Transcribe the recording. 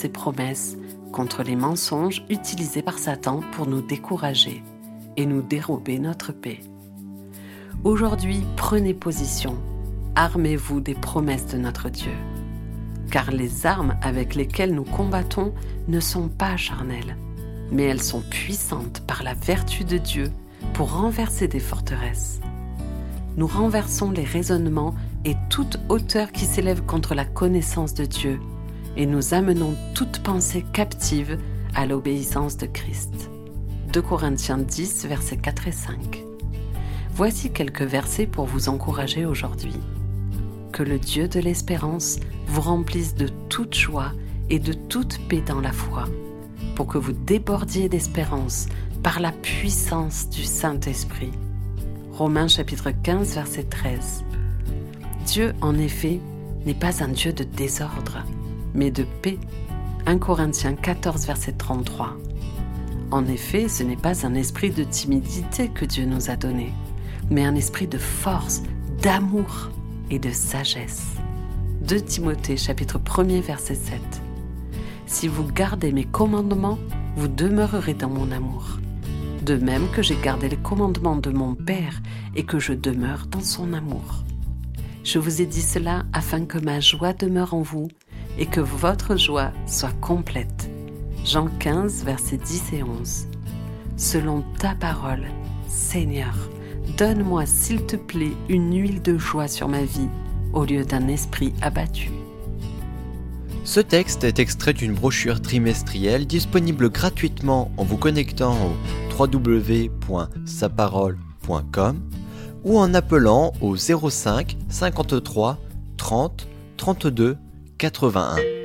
ses promesses contre les mensonges utilisés par Satan pour nous décourager et nous dérober notre paix. Aujourd'hui, prenez position, armez-vous des promesses de notre Dieu, car les armes avec lesquelles nous combattons ne sont pas charnelles, mais elles sont puissantes par la vertu de Dieu pour renverser des forteresses. Nous renversons les raisonnements et toute hauteur qui s'élève contre la connaissance de Dieu, et nous amenons toute pensée captive à l'obéissance de Christ. 2 Corinthiens 10, versets 4 et 5. Voici quelques versets pour vous encourager aujourd'hui. Que le Dieu de l'espérance vous remplisse de toute joie et de toute paix dans la foi, pour que vous débordiez d'espérance par la puissance du Saint-Esprit. Romains chapitre 15, verset 13. Dieu, en effet, n'est pas un Dieu de désordre, mais de paix. 1 Corinthiens 14, verset 33. En effet, ce n'est pas un esprit de timidité que Dieu nous a donné, mais un esprit de force, d'amour et de sagesse. 2 Timothée chapitre 1er, verset 7. Si vous gardez mes commandements, vous demeurerez dans mon amour. De même que j'ai gardé les commandements de mon Père et que je demeure dans son amour. Je vous ai dit cela afin que ma joie demeure en vous et que votre joie soit complète. Jean 15, versets 10 et 11. Selon ta parole, Seigneur, donne-moi s'il te plaît une huile de joie sur ma vie au lieu d'un esprit abattu. Ce texte est extrait d'une brochure trimestrielle disponible gratuitement en vous connectant au www.saparole.com ou en appelant au 05 53 30 32 81.